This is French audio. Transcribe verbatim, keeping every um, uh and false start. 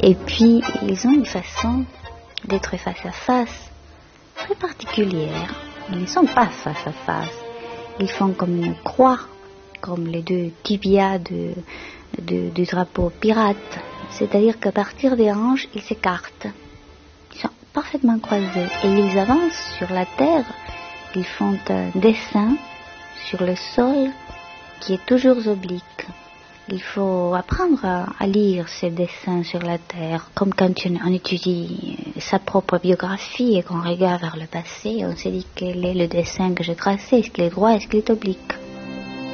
Et puis, ils ont une façon d'être face à face très particulière. Ils ne sont pas face à face. Ils font comme une croix, comme les deux tibias de, de, du drapeau pirate. C'est-à-dire qu'à partir des hanches, ils s'écartent. Ils sont parfaitement croisés. Et ils avancent sur la terre. Ils font un dessin sur le sol qui est toujours oblique. Il faut apprendre à, à lire ces dessins sur la terre, comme quand on étudie sa propre biographie et qu'on regarde vers le passé, on se dit quel est le dessin que j'ai tracé, est-ce qu'il est droit, est-ce qu'il est oblique.